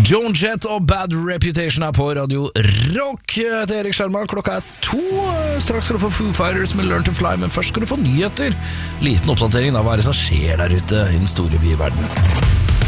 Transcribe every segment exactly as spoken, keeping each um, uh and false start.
Joan Jett og Bad Reputation er på Radio Rock. Jeg heter Erik Skjerma, klokka er to. Straks skal du få Foo Fighters med Learn to Fly, men først skal du få nyheter. Liten oppdatering av hva det som skjer der ute i den store byverdenen.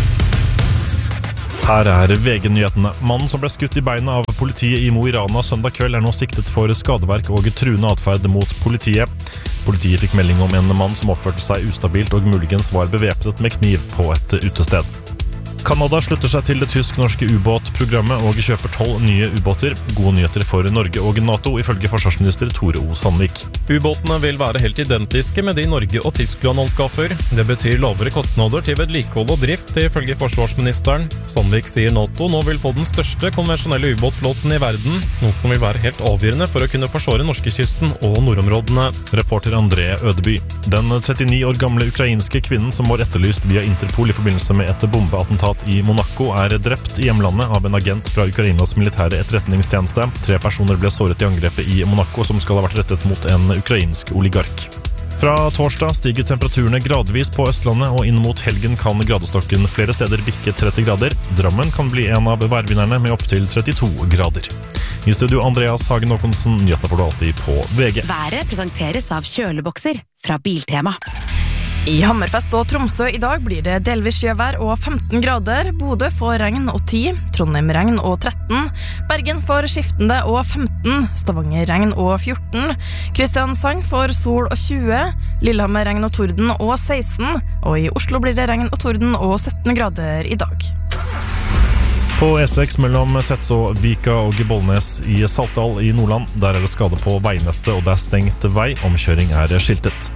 Her er V G-nyhetene. Mannen som ble skutt i beina av politiet i Mo i Rana søndag kveld er nå siktet for skadeverk og truende atferd mot politiet. Politiet fikk melding om en mann som oppførte seg ustabilt og muligens var bevæpnet med kniv på et utested. Kanada slutter seg til det tysk-norske ubåtprogrammet og kjøper tolv nye ubåter. Gode nyheter for Norge og NATO, ifølge forsvarsminister Tore O. Sandvik. Ubåtene vil være helt identiske med de Norge og Tyskland anskaffer. Det betyr lavere kostnader til vedlikehold og drift, ifølge forsvarsministeren. Sandvik sier NATO nå vil få den største konvensjonelle ubåtflåten i verden, noe som vil være helt avgjørende for å kunne forsvare norskekysten og nordområdene. Reporter André Ødeby. Den trettini år gamle ukrainske kvinnen som var etterlyst via Interpol i forbindelse med et bombeattentat i Monaco er drept i hjemlandet av en agent fra Ukrainas militære etterretningstjeneste. Tre personer ble såret i angrepet i Monaco som skal ha vært rettet mot en ukrainsk oligark. Fra torsdag stiger temperaturene gradvis på Østlandet, og inn mot helgen kan gradestokken flere steder bikke tretti grader. Drammen kan bli en av værvinnerne med opp til trettito grader. I studio Andreas Hagen Håkonsen, nyhetene får du alltid på V G. Været presenteres av kjølebokser fra Biltema. I Hammerfest og Tromsø i dag blir det delvis sjøvær og femten grader. Bodø får regn og ti, Trondheim regn og tretten, Bergen får skiftende og femten, Stavanger regn og fjorten, Kristiansand får sol og tjue, Lillehammer regn og torden og seksten, og i Oslo blir det regn og torden og sytten grader i dag. På E seks mellom Setså-Vika og Bollnes i Saltdal i Nordland, der er det skade på veinettet og det er stengt vei, omkjøring er skiltet.